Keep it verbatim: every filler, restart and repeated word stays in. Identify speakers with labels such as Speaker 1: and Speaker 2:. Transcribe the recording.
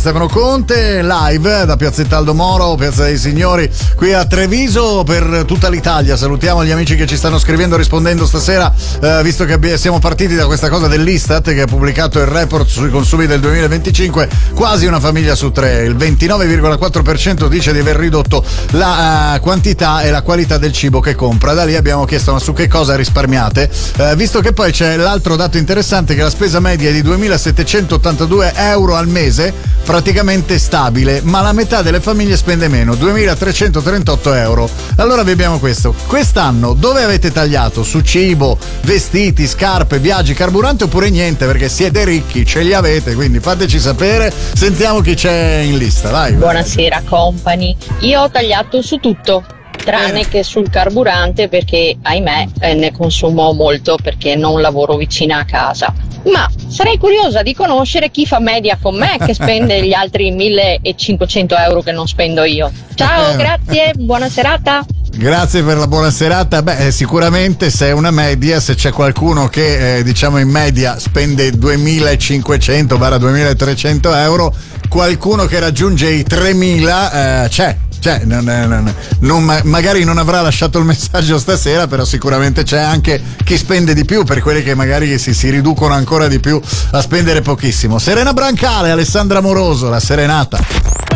Speaker 1: Stefano Conte, live da Piazzetta Aldo Moro, Piazza dei Signori, qui a Treviso per tutta l'Italia. Salutiamo gli amici che ci stanno scrivendo, rispondendo stasera, eh, visto che abbiamo, siamo partiti da questa cosa dell'Istat che ha pubblicato il report sui consumi del duemilaventicinque. Quasi una famiglia su tre, il ventinove virgola quattro per cento dice di aver ridotto la uh, quantità e la qualità del cibo che compra. Da lì abbiamo chiesto: ma su che cosa risparmiate? Eh, visto che poi c'è l'altro dato interessante, che la spesa media è di duemilasettecentottantadue euro al mese, praticamente stabile, ma la metà delle famiglie spende meno, duemilatrecentotrentotto euro. Allora vi abbiamo questo: quest'anno dove avete tagliato? Su cibo, vestiti, scarpe, viaggi, carburante, oppure niente? Perché siete ricchi, ce li avete, quindi fateci sapere. Sentiamo chi c'è in lista, vai.
Speaker 2: Buonasera company, io ho tagliato su tutto, tranne Bene. che sul carburante, perché ahimè eh, ne consumo molto perché non lavoro vicina a casa. Ma sarei curiosa di conoscere chi fa media con me, che spende gli altri millecinquecento euro che non spendo io. Ciao, grazie, buona serata.
Speaker 1: Grazie per la buona serata. Beh, sicuramente se è una media, se c'è qualcuno che eh, diciamo in media spende duemilacinquecento duemilatrecento euro, qualcuno che raggiunge i tremila eh, c'è. Cioè, non, non, non, magari non avrà lasciato il messaggio stasera, però sicuramente c'è anche chi spende di più, per quelli che magari si, si riducono ancora di più a spendere pochissimo. Serena Brancale, Alessandra Moroso, la serenata.